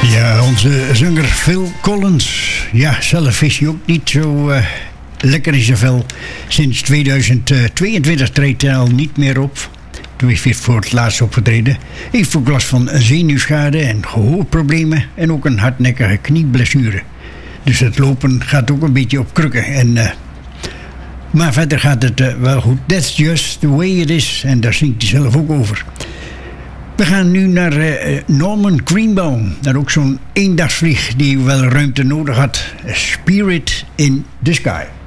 Ja, onze zanger Phil Collins. Ja, zelf is hij ook niet zo lekker in zijn vel. Sinds 2022 treedt hij al niet meer op. Toen heeft hij voor het laatst opgetreden. Hij heeft ook last van zenuwschade en gehoorproblemen. En ook een hardnekkige knieblessure. Dus het lopen gaat ook een beetje op krukken. Maar verder gaat het wel goed. That's just the way it is. En daar zingt hij zelf ook over. We gaan nu naar Norman Greenbaum. Naar ook zo'n eendagsvlieg die wel ruimte nodig had. A Spirit in the Sky.